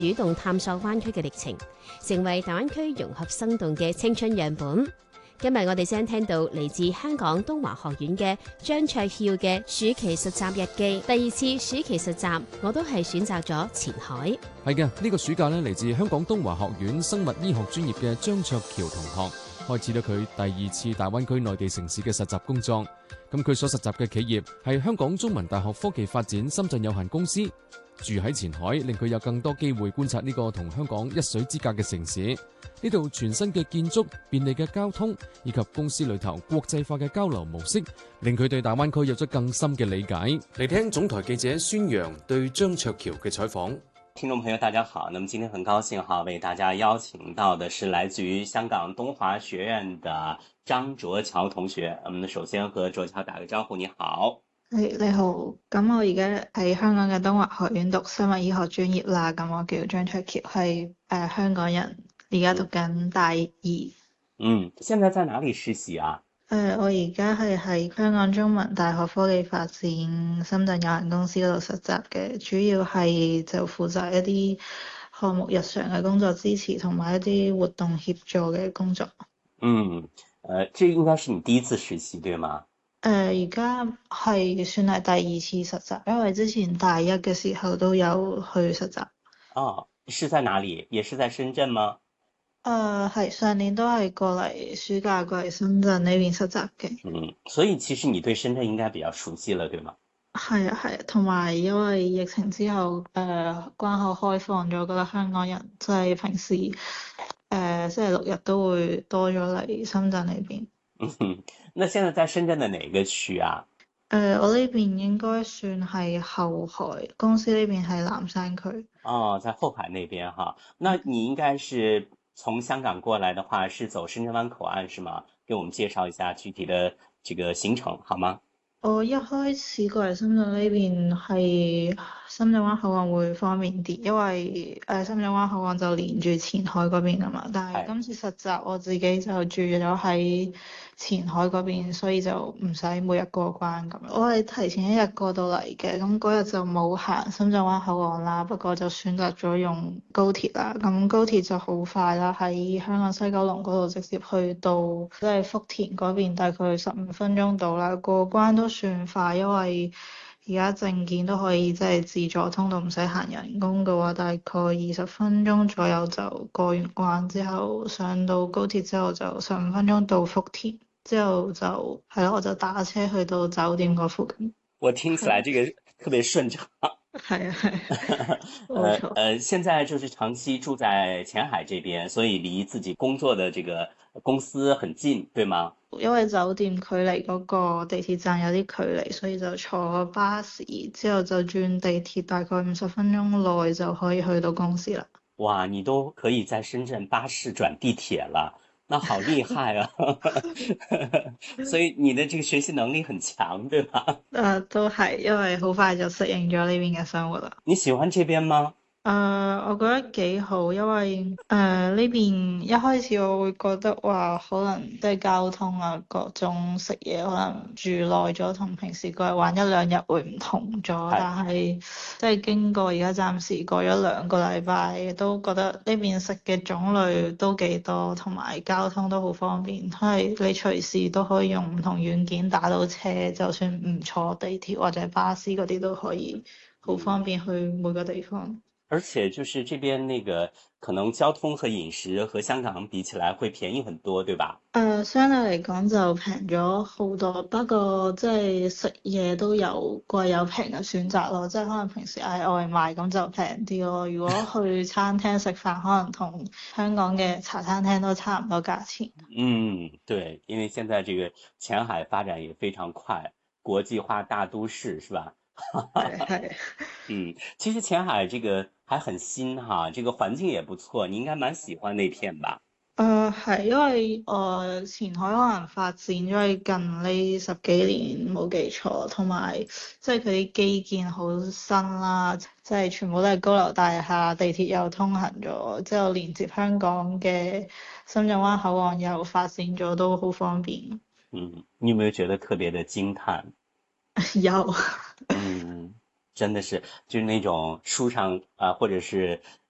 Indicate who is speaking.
Speaker 1: 主動探索灣區嘅歷程，成為大灣區融合生動嘅青春樣本。今日我哋先聽到嚟自香港東華學院嘅張卓翹嘅暑期實習日記。第二次暑期實習，我都係選擇咗前海。
Speaker 2: 係嘅，呢個暑假呢，嚟自香港東華學院生物醫學專業嘅張卓翹同學開始咗佢第二次大灣區內地城市嘅實習工作。咁佢所實習嘅企業係香港中文大學科技發展深圳有限公司。住喺前海令佢有更多機會觀察呢個同香港一水之隔嘅城市。呢度全新嘅建築、便利嘅交通以及公司裏頭國際化嘅交流模式，令佢對大灣區有咗更深嘅理解。嚟聽總台記者孫陽對張卓翹嘅採訪。
Speaker 3: 聽眾朋友大家好，那麼今天很高興為大家邀請到的是來自於香港東華學院的張卓翹同學。首先和卓翹打個招呼，你好。
Speaker 4: 你好，咁我而家喺香港嘅東華學院讀生物醫學專業啦，咁我叫張卓翹，係香港人，而家讀緊大二。
Speaker 3: 現在在哪裡實習啊？
Speaker 4: 我而家係喺香港中文大學科技發展深圳有限公司嗰度實習嘅，主要係就負責一啲項目日常嘅工作支持同埋一啲活動協助嘅工作。
Speaker 3: 這應該是你第一次實習對嗎？
Speaker 4: 而家係算係第二次實習，因為之前大一嘅時候都有去實習。
Speaker 3: 是在哪裡？也是在深圳嗎？
Speaker 4: 係上年都係過嚟暑假過嚟深圳呢邊實習嘅。
Speaker 3: 所以其實你對深圳應該比較熟悉了，對嗎？
Speaker 4: 係啊，同埋因為疫情之後，關口開放咗，覺得香港人即係平時星期六日都會多咗嚟深圳呢邊。
Speaker 3: 那現在在深圳的哪個區啊？
Speaker 4: 我呢邊應該算係後海，公司呢邊係南山區。
Speaker 3: 在後海那邊哈。那你應該是從香港過來的話，是走深圳灣口岸是嗎？給我們介紹一下具體的這個行程好嗎？
Speaker 4: 我一開始過嚟深圳呢邊係深圳灣口岸會方便啲，因為深圳灣口岸就連住前海嗰邊啊嘛。但係今次實習我自己就住咗喺前海嗰邊，所以就唔使每日過關咁。我係提前一日過到嚟嘅，咁嗰日就冇行深圳灣口岸啦，不過就選擇咗用高鐵啦。咁高鐵就好快啦，喺香港西九龍嗰度直接去到即係福田嗰邊，大概15分鐘到啦。過關都算快，因為而家證件都可以即係自助通道，唔使行人工嘅話，大概20分鐘左右就過完關。之後上到高鐵之後就15分鐘到福田，之後就係咯，我就打車去到酒店嗰附近。
Speaker 3: 我聽起來這個特別順暢。
Speaker 4: 係啊冇錯。
Speaker 3: 現在就是長期住在前海這邊，所以離自己工作的這個公司很近，對嗎？
Speaker 4: 因為酒店距離嗰個地鐵站有啲距離，所以就坐巴士，之後就轉地鐵，大概50分鐘內就可以去到公司啦。
Speaker 3: 哇，你都可以在深圳巴士轉地鐵了，那好厲害啊！所以你的這個學習能力很強，對吧？
Speaker 4: 都係，因為好快就適應咗呢邊嘅生活啦。
Speaker 3: 你喜歡這邊嗎？
Speaker 4: 我覺得幾好，因為呢邊一開始我會覺得話可能即係交通啊，各種食嘢可能住耐咗同平時過嚟玩1-2日會唔同咗，但係即係經過而家暫時過咗2個禮拜，都覺得呢邊食嘅種類都幾多，同埋交通都好方便，因為你隨時都可以用唔同軟件打到車，就算唔坐地鐵或者巴士嗰啲都可以好方便去每個地方。
Speaker 3: 而且就是這邊那個可能交通和飲食和香港比起來會便宜很多，對吧？
Speaker 4: 相對嚟講就平咗好多，不過即係食嘢都有貴有平嘅選擇咯，即係可能平時嗌外賣咁就平啲咯。如果去餐廳食飯，可能同香港嘅茶餐廳都差唔多價錢。
Speaker 3: 對，因為現在這個前海發展也非常快，國際化大都市，是吧？
Speaker 4: 係。
Speaker 3: 其實前海這個還很新哈，這個環境也不錯，你應該蠻喜歡那片吧？
Speaker 4: 係因為前海可能發展咗近呢10幾年冇記錯，同埋即係佢啲基建好新啦，即係全部都係高樓大廈，地鐵又通行咗，之後連接香港嘅深圳灣口岸又發展咗，都好方便。
Speaker 3: 你有沒有覺得特別的驚嘆？
Speaker 4: 有。
Speaker 3: 真的是，就是那種書上或者是